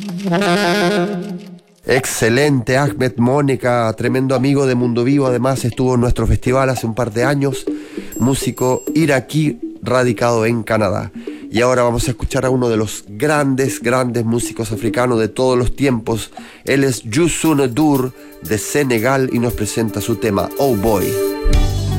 Excelente, Ahmed Mónica, tremendo amigo de Mundo Vivo, además estuvo en nuestro festival hace un par de años, músico iraquí radicado en Canadá. Y ahora vamos a escuchar a uno de los grandes músicos africanos de todos los tiempos. Él es Youssou N'Dour de Senegal y nos presenta su tema Oh Boy.